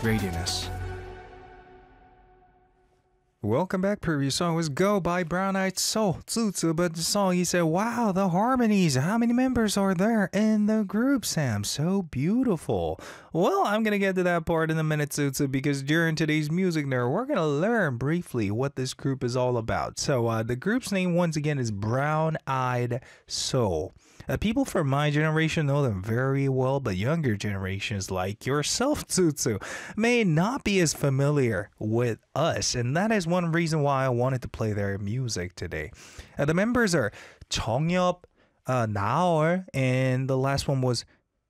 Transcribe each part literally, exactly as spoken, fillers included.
Radiance. Welcome back. Previous song was Go by Brown Eyed Soul, Zuzu, but the song he said, wow, the harmonies. How many members are there in the group, Sam? So beautiful. Well, I'm going to get to that part in a minute, Zuzu, because during today's Music Nerd, we're going to learn briefly what this group is all about. So uh, the group's name, once again, is Brown Eyed Soul. Uh, people from my generation know them very well, but younger generations like yourself, Tsutsu, may not be as familiar with us, and that is one reason why I wanted to play their music today. Uh, the members are Chongyup, uh, Naor, and the last one was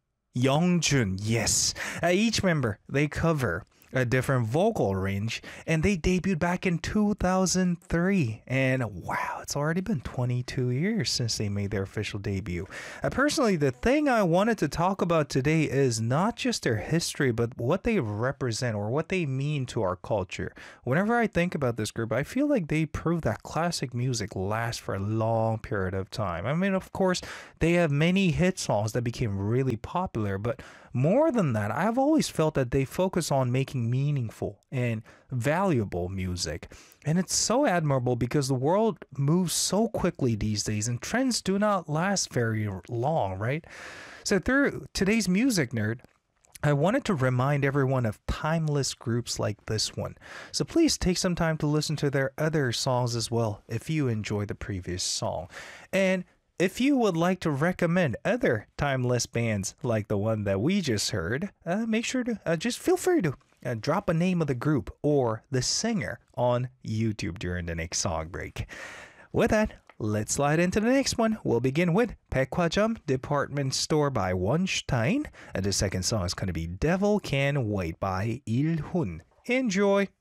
Youngjun. Yes, uh, each member, they cover a different vocal range, and they debuted back in two thousand three, and wow, it's already been twenty-two years since they made their official debut. Uh, personally, the thing I wanted to talk about today is not just their history, but what they represent or what they mean to our culture. Whenever I think about this group, I feel like they prove that classic music lasts for a long period of time. I mean, of course, they have many hit songs that became really popular, but more than that, I've always felt that they focus on making meaningful and valuable music. And it's so admirable because the world moves so quickly these days and trends do not last very long, right? So through today's Music Nerd, I wanted to remind everyone of timeless groups like this one. So please take some time to listen to their other songs as well if you enjoy the previous song. And if you would like to recommend other timeless bands like the one that we just heard, uh, make sure to uh, just feel free to uh, drop a name of the group or the singer on YouTube during the next song break. With that, let's slide into the next one. We'll begin with Baekwajeom Department Store by Wonstein, and the second song is going to be Devil Can Wait by Il Hun. Enjoy!